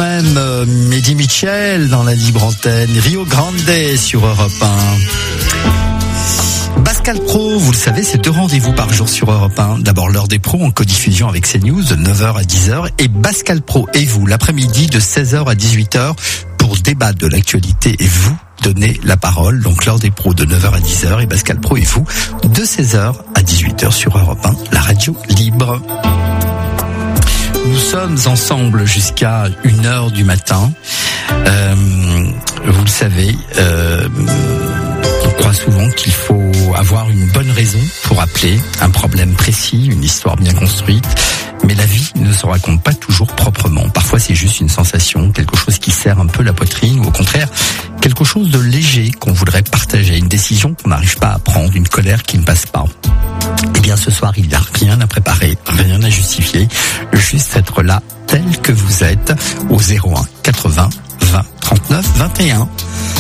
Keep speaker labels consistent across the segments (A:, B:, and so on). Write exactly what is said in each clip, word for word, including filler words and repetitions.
A: même euh, Mehdi Mitchell dans la libre antenne, Rio Grande sur Europe un. Pascal Pro, vous le savez, c'est deux rendez-vous par jour sur Europe un. D'abord l'heure des pros en codiffusion avec CNews de neuf heures à dix heures et Pascal Pro et vous l'après-midi de seize heures à dix-huit heures pour débattre de l'actualité et vous donner la parole. Donc l'heure des pros de neuf heures à dix heures et Pascal Pro et vous de seize heures à dix-huit heures sur Europe un, la radio libre. Nous sommes ensemble jusqu'à une heure du matin. Euh, vous le savez, euh, on croit souvent qu'il faut avoir une bonne raison pour appeler un problème précis, une histoire bien construite. Mais la vie ne se raconte pas toujours proprement. Parfois, c'est juste une sensation, quelque chose qui serre un peu la poitrine, ou au contraire, quelque chose de léger qu'on voudrait partager, une décision qu'on n'arrive pas à prendre, une colère qui ne passe pas. Eh bien, ce soir, il n'y a rien à préparer, rien à justifier, juste être là tel que vous êtes au zéro un quatre-vingts vingt trente-neuf vingt et un.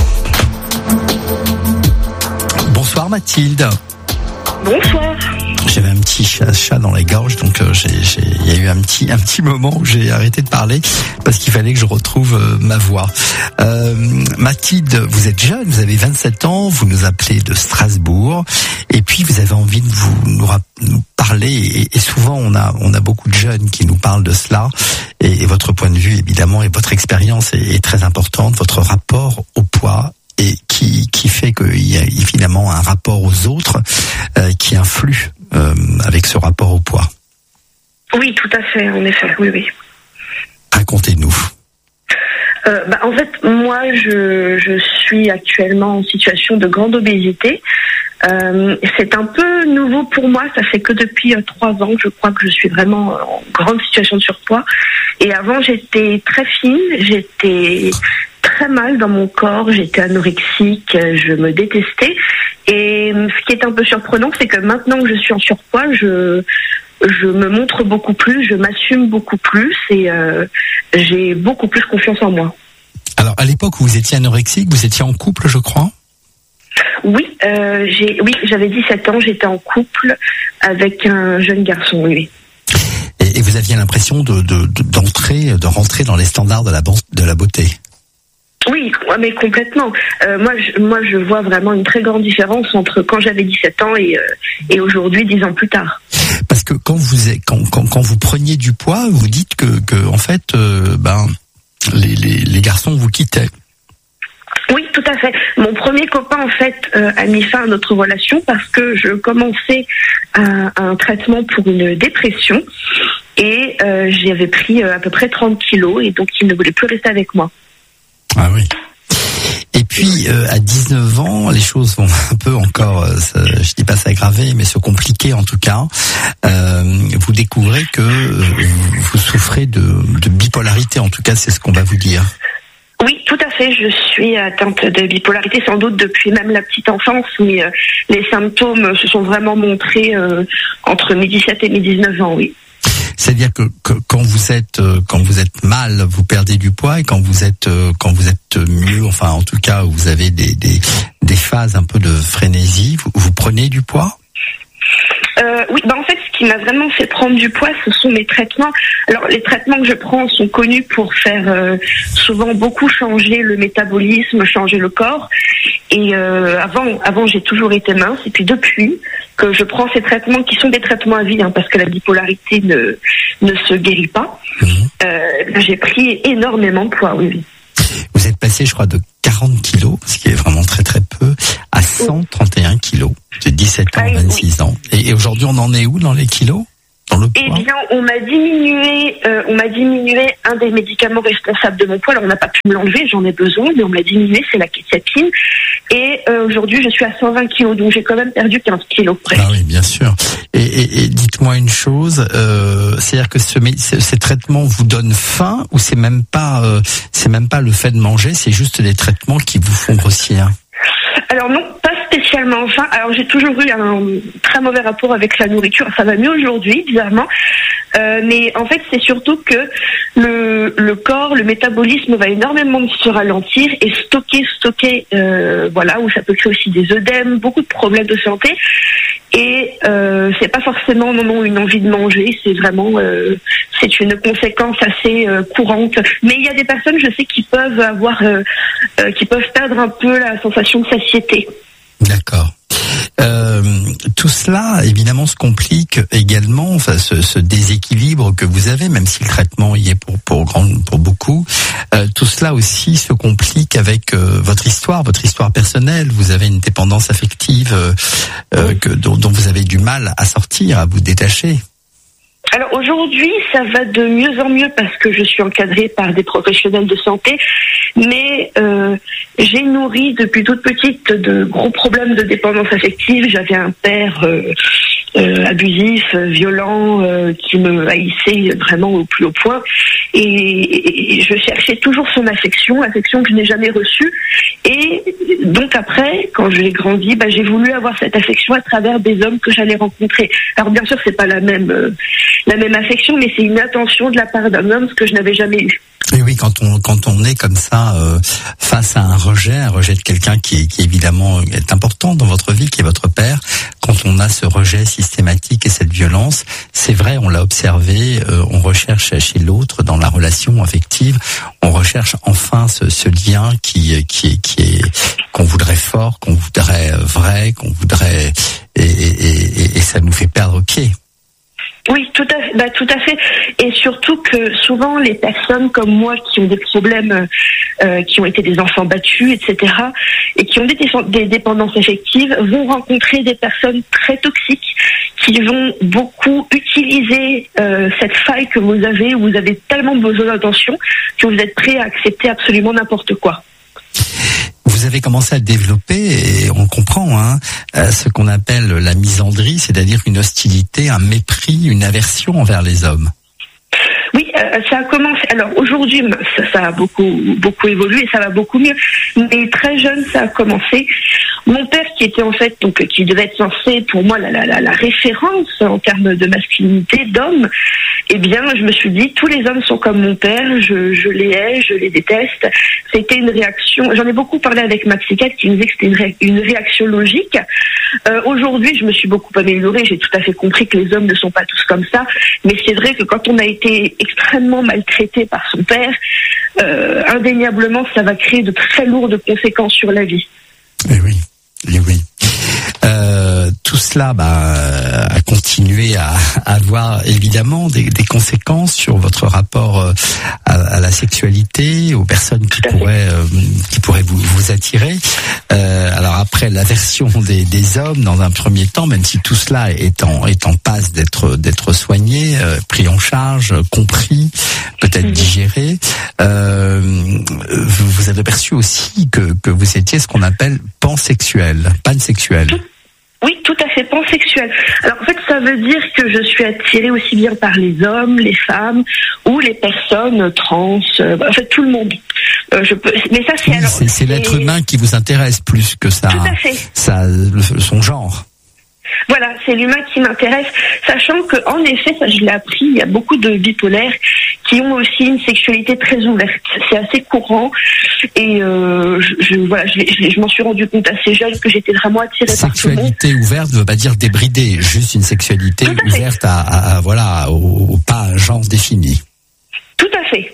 A: Bonsoir Mathilde.
B: Bonsoir.
A: J'avais un petit chat, chat dans la gorge, donc euh, j'ai, j'ai, il y a eu un petit, un petit moment où j'ai arrêté de parler parce qu'il fallait que je retrouve euh, ma voix. Euh, Mathilde, vous êtes jeune, vous avez vingt-sept ans, vous nous appelez de Strasbourg, et puis vous avez envie de vous nous, nous parler. Et, et souvent, on a, on a beaucoup de jeunes qui nous parlent de cela. Et, et votre point de vue, évidemment, et votre expérience est, est très importante. Votre rapport au poids. Et qui, qui fait qu'il y a évidemment un rapport aux autres euh, qui influe euh, avec ce rapport au poids.
B: Oui, tout à fait, en effet, oui, oui.
A: Racontez-nous.
B: Euh, bah, en fait, moi, je, je suis actuellement en situation de grande obésité. Euh, c'est un peu nouveau pour moi, ça fait que depuis euh, trois ans, je crois que je suis vraiment en grande situation de surpoids. Et avant, j'étais très fine, j'étais très mal dans mon corps, j'étais anorexique, je me détestais. Et ce qui est un peu surprenant, c'est que maintenant que je suis en surpoids, je je me montre beaucoup plus, je m'assume beaucoup plus et euh, j'ai beaucoup plus confiance en moi.
A: Alors, à l'époque où vous étiez anorexique, vous étiez en couple, je crois ?
B: Oui, euh, j'ai, oui, j'avais dix-sept ans, j'étais en couple avec un jeune garçon, oui.
A: Et, et vous aviez l'impression de, de, de, d'entrer, de rentrer dans les standards de la, de la beauté ?
B: Oui, mais complètement. Euh, moi, je, moi, je vois vraiment une très grande différence entre quand j'avais dix-sept ans et, euh, et aujourd'hui, dix ans plus tard.
A: Parce que quand vous, quand, quand, quand vous preniez du poids, vous dites que, que en fait, euh, ben, les, les, les garçons vous quittaient.
B: Oui, tout à fait. Mon premier copain, en fait, euh, a mis fin à notre relation parce que je commençais un, un traitement pour une dépression et euh, j'avais pris euh, à peu près trente kilos et donc il ne voulait plus rester avec moi.
A: Ah oui. Et puis euh, à dix-neuf ans, les choses vont un peu encore, euh, ça, je dis pas s'aggraver, mais se compliquer en tout cas. Euh, vous découvrez que euh, vous souffrez de, de bipolarité, en tout cas c'est ce qu'on va vous dire.
B: Oui, tout à fait. Je suis atteinte de bipolarité, sans doute depuis même la petite enfance, mais euh, les symptômes se sont vraiment montrés euh, entre mes dix-sept et mes dix-neuf ans, oui.
A: C'est-à-dire que, que quand vous êtes euh, quand vous êtes mal, vous perdez du poids, et quand vous êtes euh, quand vous êtes mieux, enfin en tout cas vous avez des des, des phases un peu de frénésie, vous, vous prenez du poids ?
B: Euh, oui, bah en fait, ce qui m'a vraiment fait prendre du poids, ce sont mes traitements. Alors, les traitements que je prends sont connus pour faire euh, souvent beaucoup changer le métabolisme, changer le corps. Et euh, avant, avant, j'ai toujours été mince. Et puis depuis que je prends ces traitements, qui sont des traitements à vie, hein, parce que la bipolarité ne ne se guérit pas, mmh. euh, j'ai pris énormément de poids. Oui, oui.
A: Vous êtes passé, je crois, de quarante kilos, ce qui est vraiment très très peu, à cent trente et un kilos, de dix-sept ans à vingt-six oui. ans. Et, et aujourd'hui, on en est où dans les kilos, dans le poids ?
B: Eh bien, on m'a diminué, euh, on m'a diminué un des médicaments responsables de mon poids. Alors, on n'a pas pu me l'enlever, j'en ai besoin, mais on m'a diminué, c'est la kétiapine. Et euh, aujourd'hui, je suis à cent vingt kilos, donc j'ai quand même perdu quinze kilos près.
A: Ah oui, bien sûr. Et, et, et dites-moi une chose, euh, c'est-à-dire que ce, ce, ces traitements vous donnent faim, ou c'est même pas, euh, c'est même pas le fait de manger, c'est juste des traitements qui vous font grossir ?
B: Alors non, pas spécialement faim. Alors j'ai toujours eu un très mauvais rapport avec la nourriture. Ça va mieux aujourd'hui, bizarrement. Euh, mais en fait, c'est surtout que le, le corps, le métabolisme va énormément se ralentir et stocker, stocker, euh, voilà, où ça peut créer aussi des œdèmes, beaucoup de problèmes de santé. Et euh, c'est pas forcément non, non, une envie de manger, c'est vraiment euh, c'est une conséquence assez euh, courante. Mais il y a des personnes, je sais, qui peuvent avoir, euh, euh, qui peuvent perdre un peu la sensation de satiété.
A: D'accord. Euh, tout cela, évidemment, se complique également, enfin, ce, ce déséquilibre que vous avez, même si le traitement y est pour pour grand, pour beaucoup. Euh, tout cela aussi se complique avec euh, votre histoire, votre histoire personnelle. Vous avez une dépendance affective euh, euh, que, dont, dont vous avez du mal à sortir, à vous détacher.
B: Alors aujourd'hui, ça va de mieux en mieux parce que je suis encadrée par des professionnels de santé, mais euh, j'ai nourri depuis toute petite de gros problèmes de dépendance affective. J'avais un père euh, euh, abusif, violent, euh, qui me haïssait vraiment au plus haut point, et, et je cherchais toujours son affection, affection que je n'ai jamais reçue. Et donc après, quand j'ai grandi, bah, j'ai voulu avoir cette affection à travers des hommes que j'allais rencontrer. Alors bien sûr, c'est pas la même euh, la même affection, mais c'est une attention de la part d'un homme, ce que je n'avais jamais eu.
A: Et oui, quand on quand on est comme ça euh, face à un rejet, un rejet de quelqu'un qui, qui évidemment est important dans votre vie, qui est votre père, quand on a ce rejet systématique et cette violence, c'est vrai, on l'a observé, euh, on recherche chez l'autre dans la relation affective, on recherche enfin ce, ce lien qui qui qui est qu'on voudrait fort, qu'on voudrait vrai, qu'on voudrait et, et, et, et ça nous fait perdre pied.
B: Oui, tout à fait, bah, tout à fait. Et surtout que souvent les personnes comme moi qui ont des problèmes, euh, qui ont été des enfants battus, et cetera, et qui ont des, des dépendances affectives, vont rencontrer des personnes très toxiques qui vont beaucoup utiliser euh, cette faille que vous avez, où vous avez tellement besoin d'attention que vous êtes prêt à accepter absolument n'importe quoi.
A: Vous avez commencé à développer, et on comprend, hein, ce qu'on appelle la misandrie, c'est-à-dire une hostilité, un mépris, une aversion envers les hommes.
B: Oui, euh, ça a commencé. Alors aujourd'hui, ça, ça a beaucoup beaucoup évolué, ça va beaucoup mieux. Mais très jeune, ça a commencé. Mon père, qui était en fait, donc qui devait être censé pour moi la, la, la, la référence en termes de masculinité, d'homme, eh bien, je me suis dit, tous les hommes sont comme mon père, je, je les hais, je les déteste. C'était une réaction. J'en ai beaucoup parlé avec ma psychiatre qui me disait que c'était une, ré, une réaction logique. Euh, aujourd'hui, je me suis beaucoup améliorée. J'ai tout à fait compris que les hommes ne sont pas tous comme ça. Mais c'est vrai que quand on a été extrêmement maltraité par son père, euh, indéniablement, ça va créer de très lourdes conséquences sur la vie.
A: Eh oui, eh oui. Euh, tout cela bah, a continué à, à avoir évidemment des, des conséquences sur votre rapport à, à la sexualité, aux personnes qui pourraient euh, qui pourraient vous, vous attirer. Euh, alors après l'aversion des, des hommes dans un premier temps, même si tout cela est en est en passe d'être d'être soigné, euh, pris en charge, compris, peut-être mmh. digéré. Euh, vous, vous avez perçu aussi que que vous étiez ce qu'on appelle pansexuel, pansexuel.
B: Oui, tout à fait, pansexuel. Alors en fait, ça veut dire que je suis attirée aussi bien par les hommes, les femmes ou les personnes trans, euh, en fait tout le monde. Euh, je peux, mais ça c'est
A: oui,
B: alors.
A: C'est, c'est l'être humain qui vous intéresse plus que ça.
B: Tout à fait.
A: Ça, le, son genre.
B: Voilà, c'est l'humain qui m'intéresse, sachant que en effet, ça je l'ai appris, il y a beaucoup de bipolaires qui ont aussi une sexualité très ouverte. C'est assez courant et euh, je, je voilà, je, je, je m'en suis rendu compte assez jeune que j'étais vraiment attirée par tout le monde.
A: Sexualité ouverte ne veut pas dire débridée, juste une sexualité ouverte à, à, à voilà, au, au pas un genre défini.
B: Tout à fait.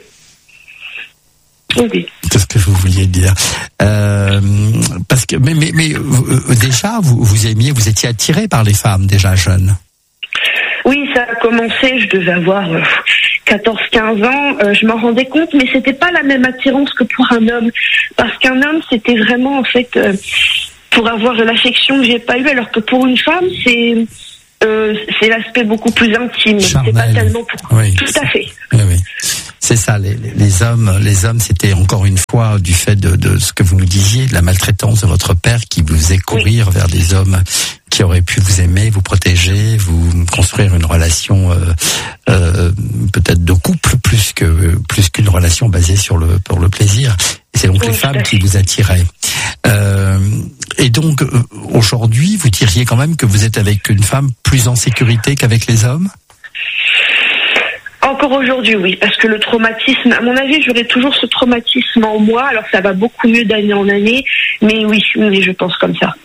B: Oui.
A: C'est ce que vous vouliez dire. Euh, parce que, mais, mais, mais euh, déjà, vous, vous aimiez, vous étiez attiré par les femmes déjà jeunes.
B: Oui, ça a commencé, je devais avoir euh, quatorze quinze ans, euh, je m'en rendais compte, mais c'était pas la même attirance que pour un homme. Parce qu'un homme, c'était vraiment, en fait, euh, pour avoir de l'affection que j'ai pas eu, alors que pour une femme, c'est... Euh, c'est l'aspect beaucoup plus intime.
A: Charnel.
B: C'est pas tellement pour...
A: Oui,
B: tout à fait.
A: Oui, oui. C'est ça, les, les hommes, les hommes, c'était encore une fois du fait de, de ce que vous nous disiez, de la maltraitance de votre père qui vous faisait courir oui. vers des hommes qui auraient pu vous aimer, vous protéger, vous construire une relation euh, euh, peut-être de couple plus que plus qu'une relation basée sur le pour le plaisir. Et c'est donc oui, les femmes qui vous attiraient. Euh, et donc aujourd'hui, vous diriez quand même que vous êtes avec une femme plus en sécurité qu'avec les hommes ?
B: Encore aujourd'hui, oui, parce que le traumatisme, à mon avis, j'aurai toujours ce traumatisme en moi. Alors ça va beaucoup mieux d'année en année, mais oui, oui, je pense comme ça.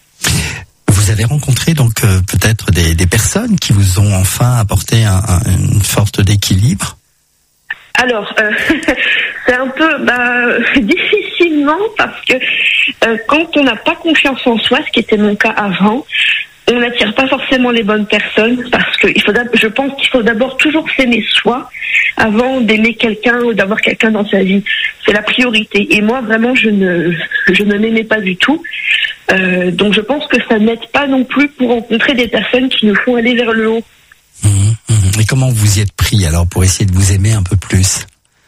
A: Vous avez rencontré donc euh, peut-être des, des personnes qui vous ont enfin apporté un, un, une sorte d'équilibre ?
B: Alors, euh, c'est un peu bah, difficilement parce que euh, quand on n'a pas confiance en soi, ce qui était mon cas avant, on n'attire pas forcément les bonnes personnes parce que il faut, je pense qu'il faut d'abord toujours s'aimer soi avant d'aimer quelqu'un ou d'avoir quelqu'un dans sa vie. C'est la priorité. Et moi, vraiment, je ne, je ne m'aimais pas du tout. Euh, donc, je pense que ça n'aide pas non plus pour rencontrer des personnes qui nous font aller vers le haut.
A: Mmh, mmh. Et comment vous y êtes pris alors pour essayer de vous aimer un peu plus ?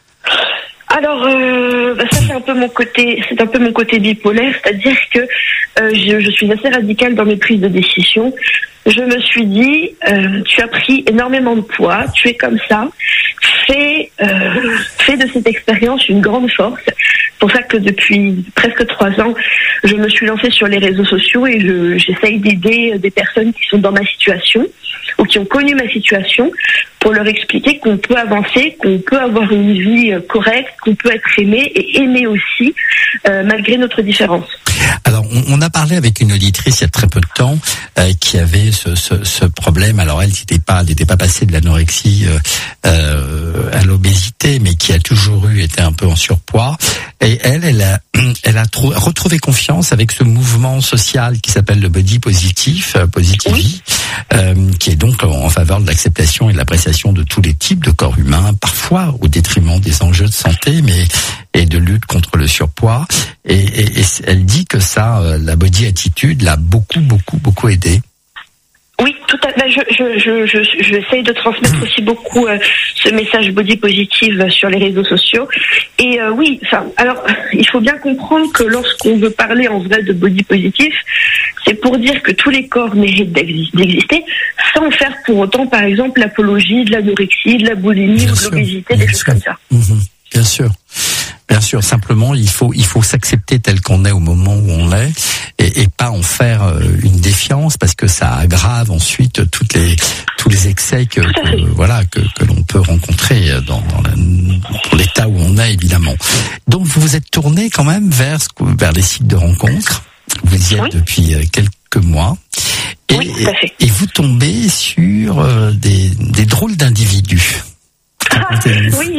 B: Alors, euh, bah ça c'est un peu mon côté, c'est un peu mon côté bipolaire, c'est-à-dire que euh, je, je suis assez radicale dans mes prises de décision. Je me suis dit, euh, tu as pris énormément de poids, tu es comme ça, fais, euh, fais de cette expérience une grande force. C'est pour ça que depuis presque trois ans, je me suis lancée sur les réseaux sociaux et je, j'essaye d'aider des personnes qui sont dans ma situation ou qui ont connu ma situation pour leur expliquer qu'on peut avancer, qu'on peut avoir une vie correcte, qu'on peut être aimé et aimé aussi euh, malgré notre différence.
A: Alors, on, on a parlé avec une auditrice il y a très peu de temps euh, qui avait ce, ce, ce problème. Alors, elle n'était pas, elle n'était pas passée de l'anorexie euh, euh, à l'obésité, mais qui a toujours eu été un peu en surpoids. Et elle, elle a, elle a trou- retrouvé confiance avec ce mouvement social qui s'appelle le body positif, euh, Positivity, euh, qui est donc en, en faveur de l'acceptation et de l'appréciation de tous les types de corps humains, parfois au détriment des enjeux de santé, mais et de lutte contre le surpoids. Et, et, et elle dit que ça, euh, la body attitude l'a beaucoup, beaucoup, beaucoup aidé.
B: Oui, tout à fait. Je, je, je, je, j'essaye de transmettre aussi beaucoup euh, ce message body positive sur les réseaux sociaux. Et euh, oui, enfin, alors il faut bien comprendre que lorsqu'on veut parler en vrai de body positif, c'est pour dire que tous les corps méritent d'exister, sans faire pour autant, par exemple, l'apologie de l'anorexie, de la boulimie bien ou de sûr, l'obésité, des choses sûr. Comme ça.
A: Mmh, bien sûr. Bien sûr, simplement il faut il faut s'accepter tel qu'on est au moment où on est et, et pas en faire une défiance parce que ça aggrave ensuite toutes les tous les excès que, que voilà que, que l'on peut rencontrer dans, dans la, pour l'état où on est évidemment. Donc vous vous êtes tourné quand même vers vers les sites de rencontres. Vous y êtes oui. depuis quelques mois et,
B: oui, tout à fait.
A: et vous tombez sur des des drôles d'individus.
B: Ah, oui.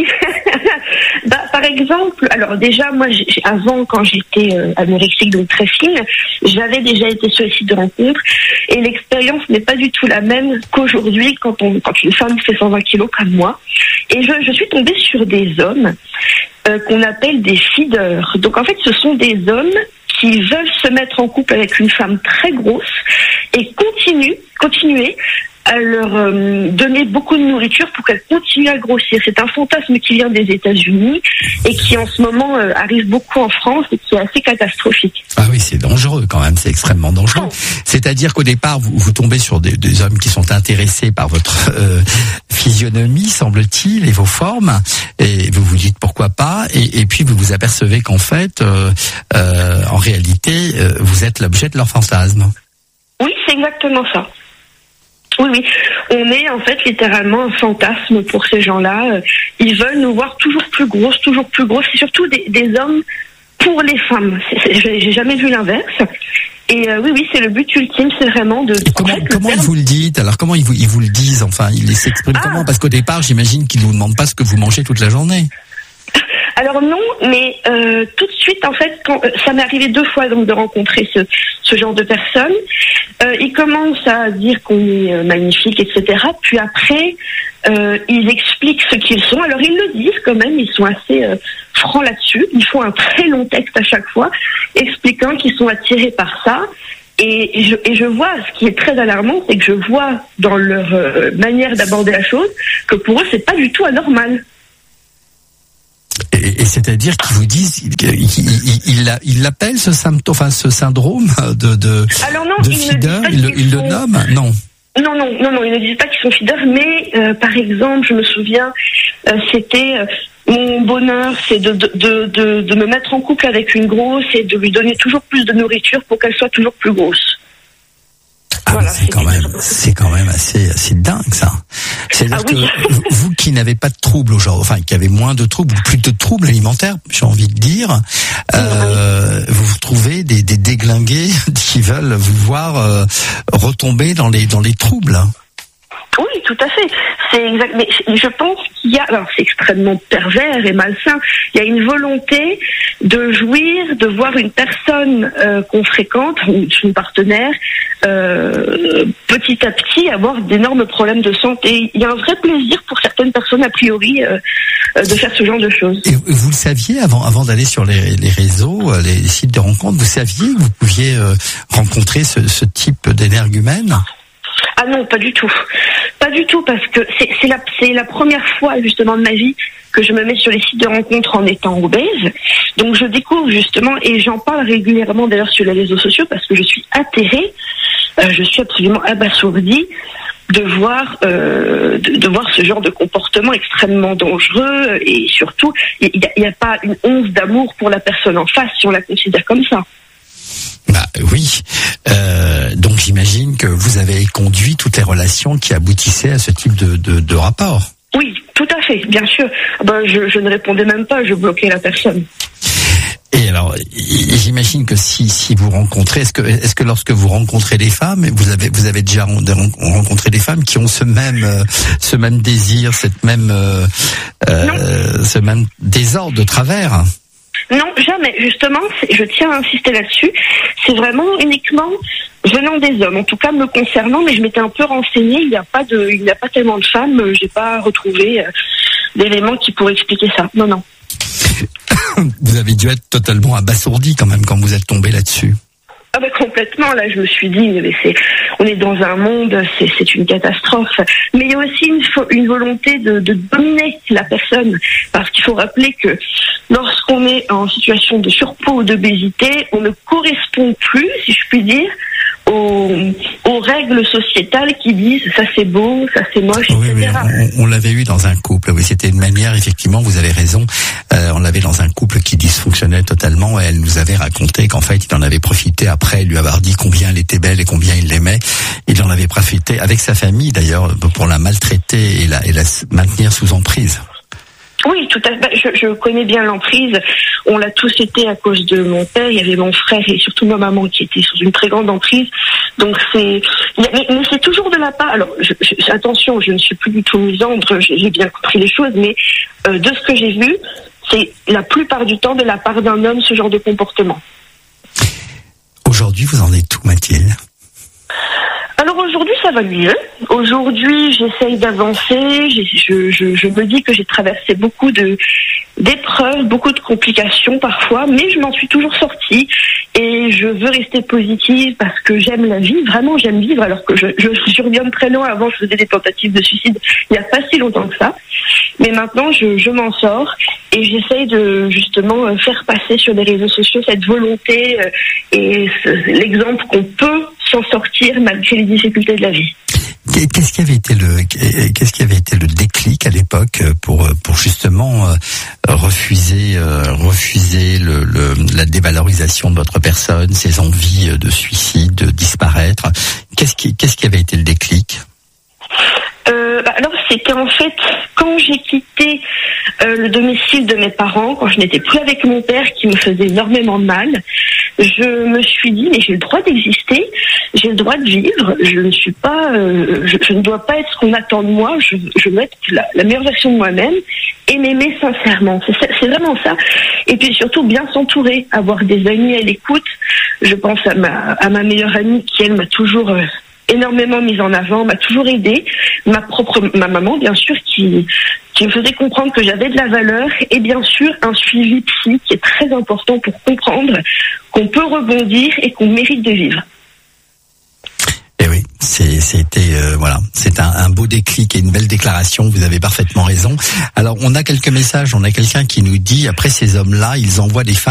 B: Bah, par exemple, alors déjà, moi, j'ai, avant, quand j'étais euh, anorexique, donc très fine, j'avais déjà été sur les sites de rencontres et l'expérience n'est pas du tout la même qu'aujourd'hui quand, on, quand une femme fait cent vingt kilos comme moi. Et je, je suis tombée sur des hommes euh, qu'on appelle des feeders. Donc en fait, ce sont des hommes qui veulent se mettre en couple avec une femme très grosse et continuent, continuer à leur euh, donner beaucoup de nourriture pour qu'elle continue à grossir. C'est un fantasme qui vient des États-Unis et qui en ce moment euh, arrive beaucoup en France et qui est assez catastrophique.
A: Ah oui, c'est dangereux quand même, c'est extrêmement dangereux. Oh. C'est-à-dire qu'au départ, vous, vous tombez sur des, des hommes qui sont intéressés par votre euh, physionomie, semble-t-il, et vos formes, et vous vous dites pourquoi pas, et, et puis vous vous apercevez qu'en fait, euh, euh, en réalité, euh, vous êtes l'objet de leur fantasme.
B: Oui, c'est exactement ça. Oui, oui. On est en fait littéralement un fantasme pour ces gens-là. Ils veulent nous voir toujours plus grosses, toujours plus grosses. C'est surtout des, des hommes pour les femmes. C'est, c'est, j'ai, j'ai jamais vu l'inverse. Et euh, oui, oui, c'est le but ultime, c'est vraiment de...
A: Et comment en fait, comment terme... ils vous le dites ? Alors comment ils vous, ils vous le disent ? Enfin, ils s'expriment ah. comment ? Parce qu'au départ, j'imagine qu'ils ne vous demandent pas ce que vous mangez toute la journée.
B: Alors non, mais euh, tout de suite, en fait, quand, euh, ça m'est arrivé deux fois donc de rencontrer ce, ce genre de personnes. Euh, ils commencent à dire qu'on est euh, magnifique, et cetera. Puis après, euh, ils expliquent ce qu'ils sont. Alors ils le disent quand même, ils sont assez euh, francs là-dessus. Ils font un très long texte à chaque fois, expliquant qu'ils sont attirés par ça. Et je, et je vois, ce qui est très alarmant, c'est que je vois dans leur euh, manière d'aborder la chose que pour eux, c'est pas du tout anormal.
A: et, et c'est-à-dire qu'ils vous disent, il l'appelle il, il, il ce symptôme, enfin ce syndrome de de,
B: Alors non,
A: de feeder, il, il, il sont... le nomme, non.
B: Non, non, non, non, ils ne disent pas qu'ils sont feeders, mais euh, par exemple, je me souviens, euh, c'était euh, mon bonheur, c'est de, de, de, de, de me mettre en couple avec une grosse et de lui donner toujours plus de nourriture pour qu'elle soit toujours plus grosse.
A: Ah, voilà, c'est quand même, c'est quand même assez, assez dingue ça. C'est-à-dire ah, oui. que vous qui n'avez pas de troubles aujourd'hui, enfin qui avez moins de troubles, ou plus de troubles alimentaires, j'ai envie de dire, euh, vous vous trouvez des, des déglingués qui veulent vous voir euh, retomber dans les dans les troubles.
B: Oui, tout à fait. C'est exact. Mais je pense qu'il y a, alors c'est extrêmement pervers et malsain. Il y a une volonté de jouir, de voir une personne euh, qu'on fréquente, ou son partenaire, euh, petit à petit avoir d'énormes problèmes de santé. Il y a un vrai plaisir pour certaines personnes a priori euh, de faire ce genre de choses.
A: Et vous le saviez avant, avant d'aller sur les, les réseaux, les sites de rencontres, vous saviez que vous pouviez euh, rencontrer ce, ce type d'énergumène?
B: Ah non, pas du tout. Pas du tout, parce que c'est, c'est, la, c'est la première fois justement de ma vie que je me mets sur les sites de rencontres en étant obèse. Donc je découvre justement, et j'en parle régulièrement d'ailleurs sur les réseaux sociaux, parce que je suis atterrée, euh, je suis absolument abasourdie de voir, euh, de, de voir ce genre de comportement extrêmement dangereux, et surtout, il n'y a, a pas une once d'amour pour la personne en face si on la considère comme ça.
A: Bah oui, euh, donc j'imagine que vous avez conduit toutes les relations qui aboutissaient à ce type de, de, de rapport.
B: Oui, tout à fait, bien sûr. Ben, je, je ne répondais même pas, je bloquais la personne.
A: Et alors, j'imagine que si si vous rencontrez, est-ce que est-ce que lorsque vous rencontrez des femmes, vous avez vous avez déjà rencontré des femmes qui ont ce même euh, ce même désir, cette même euh, euh, ce même désordre de travers?
B: Non, jamais. Justement, je tiens à insister là-dessus. C'est vraiment uniquement venant des hommes, en tout cas me concernant. Mais je m'étais un peu renseignée. Il n'y a pas de, il n'y a pas tellement de femmes. J'ai pas retrouvé euh, d'éléments qui pourraient expliquer ça. Non, non.
A: Vous avez dû être totalement abasourdi quand même quand vous êtes tombé là-dessus.
B: Ah ben complètement, là je me suis dit, mais c'est, on est dans un monde, c'est, c'est une catastrophe. Mais il y a aussi une, une volonté de, de dominer la personne, parce qu'il faut rappeler que lorsqu'on est en situation de surpoids ou d'obésité, on ne correspond plus, si je puis dire, aux, aux règles sociétales qui disent ça c'est beau, ça c'est moche,
A: oui,
B: et cetera.
A: Oui, on, on l'avait eu dans un couple, oui, c'était une manière, effectivement, vous avez raison, euh, on l'avait dans un couple qui dysfonctionnait totalement, et elle nous avait raconté qu'en fait il en avait profité après lui avoir dit combien elle était belle et combien il l'aimait. Il en avait profité avec sa famille d'ailleurs pour la maltraiter et la, et la maintenir sous emprise.
B: Oui, tout à fait. Je, je connais bien l'emprise. On l'a tous été à cause de mon père. Il y avait mon frère et surtout ma maman qui était sous une très grande emprise. Donc c'est, mais, mais c'est toujours de la part. Alors je, je, attention, je ne suis plus du tout misandre. J'ai bien compris les choses, mais euh, de ce que j'ai vu, c'est la plupart du temps de la part d'un homme ce genre de comportement.
A: Aujourd'hui, vous en êtes où, Mathilde ?
B: Alors aujourd'hui, ça va mieux. Aujourd'hui, j'essaye d'avancer. Je, je, je me dis que j'ai traversé beaucoup de d'épreuves, beaucoup de complications parfois, mais je m'en suis toujours sortie. Et je veux rester positive parce que j'aime la vie. Vraiment, j'aime vivre. Alors que je, je, je reviens de très loin. Avant, je faisais des tentatives de suicide il n'y a pas si longtemps que ça. Mais maintenant, je, je m'en sors et j'essaye de justement faire passer sur les réseaux sociaux cette volonté et ce, l'exemple qu'on peut s'en sortir malgré les difficultés de la vie.
A: Qu'est-ce qui avait été le qu'est-ce qui avait été le déclic à l'époque pour pour justement euh, refuser euh, refuser le, le la dévalorisation de votre personne, ses envies de suicide, de disparaître. Qu'est-ce qui qu'est-ce qui avait été le déclic?
B: Euh, bah alors c'était en fait quand j'ai quitté euh, le domicile de mes parents, quand je n'étais plus avec mon père qui me faisait énormément de mal, je me suis dit mais j'ai le droit d'exister, j'ai le droit de vivre, je ne suis pas, euh, je, je ne dois pas être ce qu'on attend de moi, je, je veux être la, la meilleure version de moi-même et m'aimer sincèrement, c'est, c'est vraiment ça. Et puis surtout bien s'entourer, avoir des amis à l'écoute. Je pense à ma à ma meilleure amie qui elle m'a toujours euh, énormément mise en avant, m'a toujours aidée, ma propre ma maman bien sûr qui qui me faisait comprendre que j'avais de la valeur et bien sûr un suivi psy qui est très important pour comprendre qu'on peut rebondir et qu'on mérite de vivre.
A: Et oui, c'est, c'était euh, voilà, c'est un, un beau déclic et une belle déclaration. Vous avez parfaitement raison. Alors, on a quelques messages. On a quelqu'un qui nous dit après ces hommes-là, ils envoient des femmes